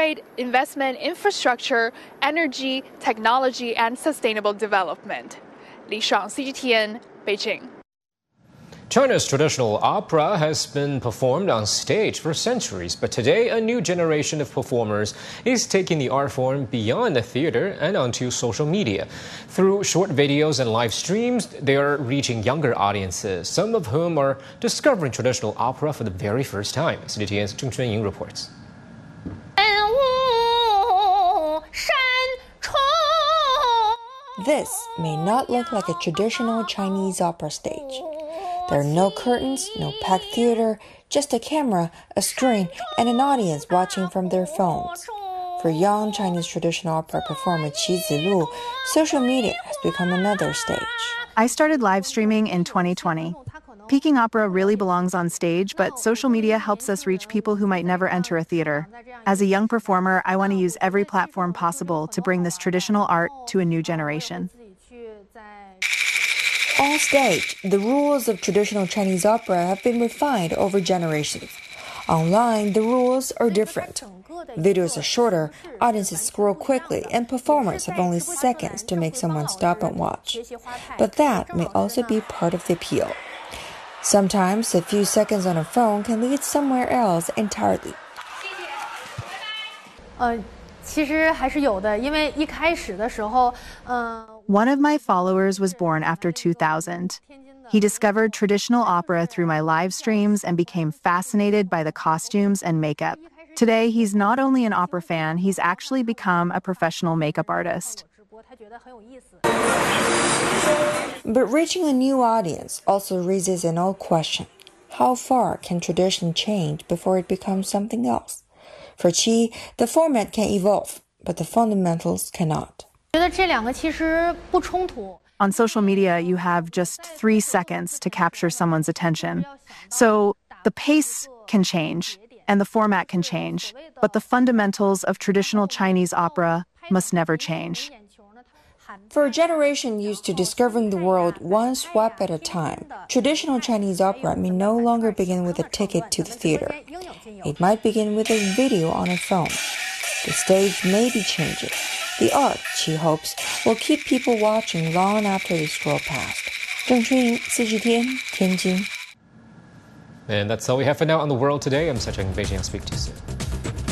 trade, investment, infrastructure, energy, technology, and sustainable development. Li Shuang, CGTN, Beijing. China's traditional opera has been performed on stage for centuries, but today a new generation of performers is taking the art form beyond the theater and onto social media. Through short videos and live streams, they are reaching younger audiences, some of whom are discovering traditional opera for the very first time. CGTN's Zheng Chunying reports. This may not look like a traditional Chinese opera stage. There are no curtains, no packed theater, just a camera, a screen, and an audience watching from their phones. For young Chinese traditional opera performer Qi Zilu, social media has become another stage. I started live streaming in 2020. Peking opera really belongs on stage, but social media helps us reach people who might never enter a theater. As a young performer, I want to use every platform possible to bring this traditional art to a new generation. On stage, the rules of traditional Chinese opera have been refined over generations. Online, the rules are different. Videos are shorter, audiences scroll quickly, and performers have only seconds to make someone stop and watch. But that may also be part of the appeal. Sometimes a few seconds on a phone can lead somewhere else entirely. One of my followers was born after 2000. He discovered traditional opera through my live streams and became fascinated by the costumes and makeup. Today, he's not only an opera fan, he's actually become a professional makeup artist. But reaching a new audience also raises an old question. How far can tradition change before it becomes something else? For Qi, the format can evolve, but the fundamentals cannot. On social media, you have just 3 seconds to capture someone's attention. So the pace can change and the format can change, but the fundamentals of traditional Chinese opera must never change. For a generation used to discovering the world one swipe at a time, traditional Chinese opera may no longer begin with a ticket to the theater. It might begin with a video on a phone. The stage may be changing. The art, Qi hopes, will keep people watching long after they scroll past. Zheng Chunying, CGTN, Tianjin. And that's all we have for now on The World Today. I'm Sacheng Beijing. I'll speak to you soon.